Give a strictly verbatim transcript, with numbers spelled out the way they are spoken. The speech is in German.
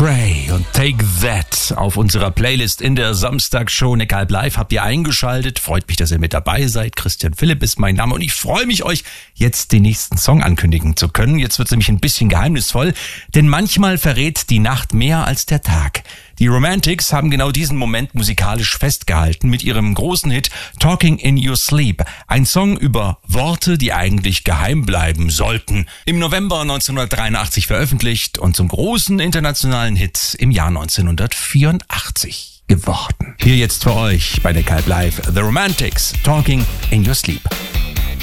Stray und Take That auf unserer Playlist in der Samstagshow Neckar Live. Habt ihr eingeschaltet? Freut mich, dass ihr mit dabei seid. Christian Philipp ist mein Name und ich freue mich, euch jetzt den nächsten Song ankündigen zu können. Jetzt wird es nämlich ein bisschen geheimnisvoll, denn manchmal verrät die Nacht mehr als der Tag. Die Romantics haben genau diesen Moment musikalisch festgehalten mit ihrem großen Hit Talking in Your Sleep. Ein Song über Worte, die eigentlich geheim bleiben sollten. Im November neunzehnhundertdreiundachtzig veröffentlicht und zum großen internationalen Hit im Jahr neunzehnhundertvierundachtzig geworden. Hier jetzt für euch bei Neckar Live The Romantics, Talking in Your Sleep.